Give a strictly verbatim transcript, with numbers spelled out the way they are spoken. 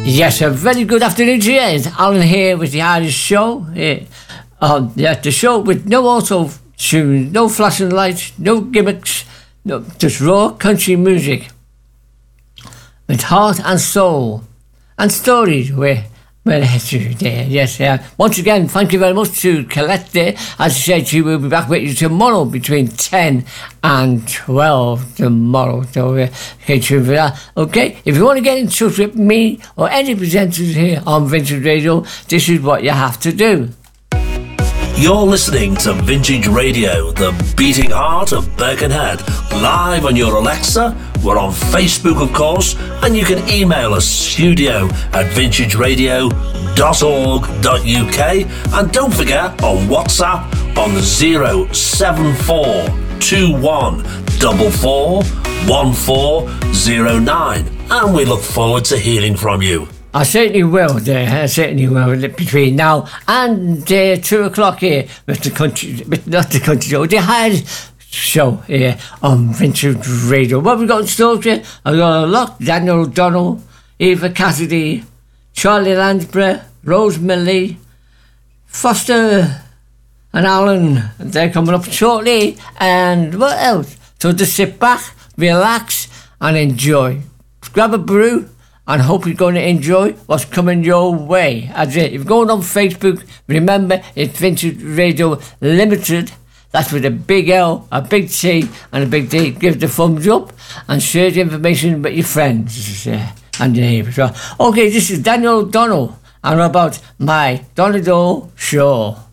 Yes, a very good afternoon to you. It's Alan here with the Irish Show. Yeah. Um, yeah, the show with no auto tunes, no flashing lights, no gimmicks, no, just raw country music with heart and soul and stories. Where Well, there, yes, yeah. Once again, thank you very much to Colette there. As I said, she will be back with you tomorrow between ten and twelve tomorrow. So, uh, stay tuned for that. Okay, if you want to get in touch with me or any presenters here on Vintage Radio, this is what you have to do. You're listening to Vintage Radio, the beating heart of Birkenhead, live on your Alexa. We're on Facebook, of course, and you can email us studio at vintage radio dot org dot U K. And don't forget, on WhatsApp on zero seven four two one four four one four zero nine. And we look forward to hearing from you. I certainly will, there. I certainly will. Between now and uh, two o'clock here, with the country, with not the country show, the Hyde Show here on Vintage Radio. What have we got in store here? I've got a lot. Daniel O'Donnell, Eva Cassidy, Charlie Lansbury, Rose Millie, Foster and Alan. They're coming up shortly. And what else? So just sit back, relax, and enjoy. Grab a brew. And hope you're going to enjoy what's coming your way. That's it. If you're going on Facebook, remember it's Vintage Radio Limited. That's with a big L, a big T, and a big D. Give the thumbs up and share the information with your friends uh, and your neighbours. Okay, this is Daniel O'Donnell and about my Donegal Show.